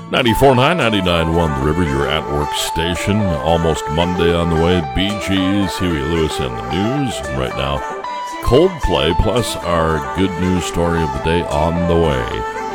94.9, 99.1 The River, your at-work station. Almost Monday on the way. Bee Gees, Huey Lewis, and the news. And right now, Coldplay, plus our good news story of the day on the way.